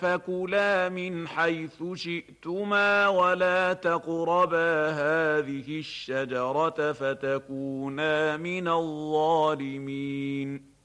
فكلا من حيث شئتما ولا تقربا هذه الشجرة فتكونا من الظالمين.